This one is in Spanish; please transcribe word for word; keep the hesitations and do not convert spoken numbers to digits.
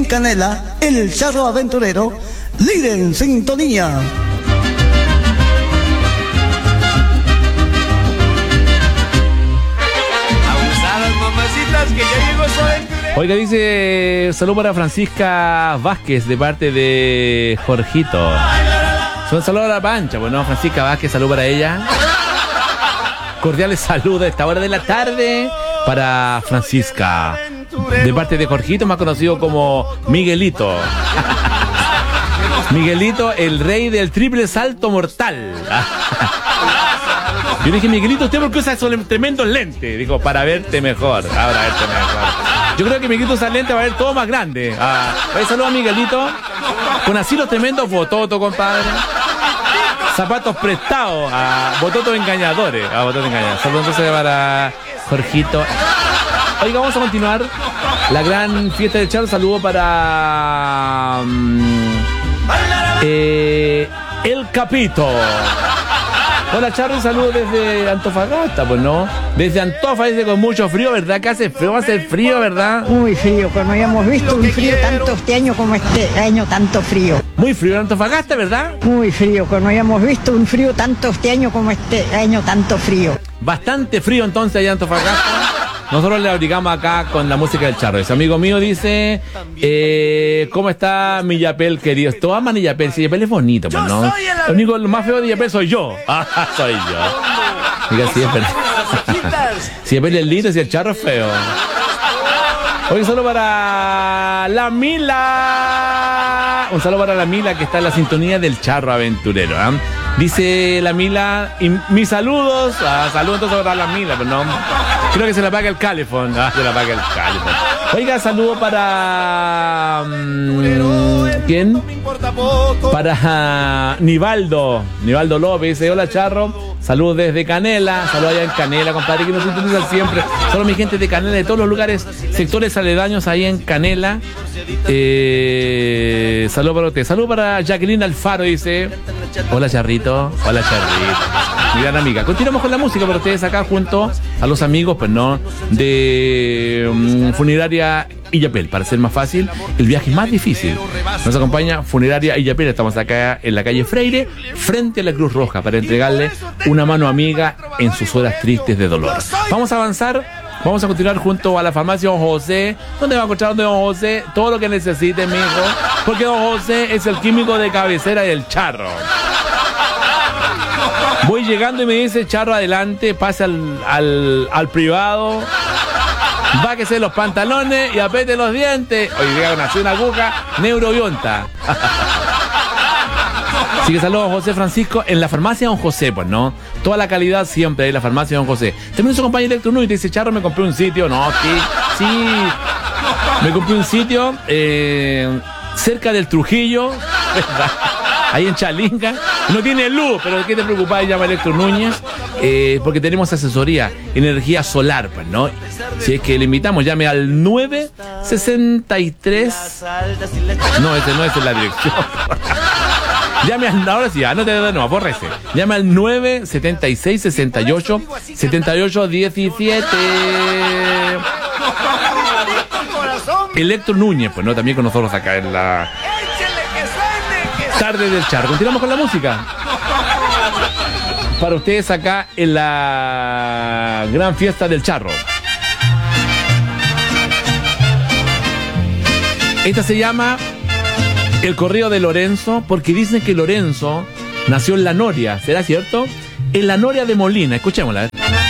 Canela, el Charro Aventurero, líder en sintonía. Abusadas mamacitas, que ya llegó su aventurero. Oiga, dice, salud para Francisca Vázquez de parte de Jorgito. Un saludo a la pancha, bueno, Francisca Vázquez, salud para ella. Cordiales saludos a esta hora de la tarde para Francisca, de parte de Jorgito, más conocido como Miguelito. Miguelito, el rey del triple salto mortal. Yo dije, Miguelito, ¿usted por qué usa esos tremendos lentes? Dijo, para verte mejor, ahora verte mejor. Yo creo que Miguelito usa lentes va a ver todo más grande. Ah, saludos a Miguelito, con así los tremendos bototos, compadre. Zapatos prestados a bototos engañadores. A bototos engañadores. Saludos entonces para Jorgito. Oiga, vamos a continuar la gran fiesta del Charro. Saludo para um, eh, El Capito. Hola, Charro, un saludo desde Antofagasta, pues no. Desde Antofa, dice con mucho frío, ¿verdad? Que hace frío, va a hacer frío, ¿verdad? Muy frío, que no hayamos visto un frío tanto este año como este año, tanto frío. Muy frío en Antofagasta, ¿verdad? Muy frío, que no hayamos visto un frío tanto este año como este año, tanto frío. Bastante frío entonces allá en Antofagasta. Nosotros le abrigamos acá con la música del Charro. Ese amigo mío dice, eh, ¿cómo está mi Yapel querido? Todos aman a Yapel, si Yapel es bonito, pues no. Lo único, lo más feo de Yapel soy yo. Ah, soy yo. Diga, si es verdad. Si Yapel es lindo, si el Charro es feo. Hoy solo para la Mila. Un saludo para la Mila que está en la sintonía del Charro Aventurero, ¿eh? Dice la Mila, y mis saludos, ah, saludos entonces para la Mila, pero no, creo que se la paga el calefón, ah, se la paga el calefón. Oiga, saludo para, um, ¿quién? Para uh, Nivaldo, Nivaldo López, dice, hola Charro, saludos desde Canela, saludos allá en Canela, compadre, que nos sintonizan siempre, solo mi gente de Canela, de todos los lugares, sectores aledaños ahí en Canela. Eh, saludos para usted, saludos para Jacqueline Alfaro, dice, hola Charrito, hola Charrito, mi gran amiga. Continuamos con la música para ustedes acá junto a los amigos, pues no, de um, Funeraria Illapel, para ser más fácil, el viaje más difícil. Nos acompaña Funeraria Illapel, estamos acá en la calle Freire, frente a la Cruz Roja, para entregarle una mano amiga en sus horas tristes de dolor. Vamos a avanzar. Vamos a continuar junto a la farmacia Don José. ¿Dónde va a encontrar Don José? Todo lo que necesite, mijo. Porque Don José es el químico de cabecera del Charro. Voy llegando y me dice, Charro, adelante, pase al, al, al privado. Báquese los pantalones y apete los dientes. Hoy día nació una aguja neurobionta. Así que saludos a José Francisco en la farmacia Don José, pues, ¿no? Toda la calidad siempre en la farmacia Don José. También su compañero Electronú y te dice, Charro, me compré un sitio. No, sí, sí. Me compré un sitio eh, cerca del Trujillo, ¿verdad? Ahí en Chalinga. No tiene luz, pero ¿qué te preocupas? Llama a Electro Núñez, eh, porque tenemos asesoría, energía solar, pues, ¿no? Si es que le invitamos, llame al nueve sesenta y tres. No, ese no es la dirección. Llame al, ahora sí, anote de nuevo, bórrese. Llame al nueve setenta y seis sesenta y ocho setenta y ocho diecisiete. Electro Núñez, pues no, también con nosotros acá en la tarde del Charro. Continuamos con la música. Para ustedes acá en la gran fiesta del Charro. Esta se llama El correo de Lorenzo, porque dicen que Lorenzo nació en La Noria. ¿Será cierto? En La Noria de Molina. Escuchémosla.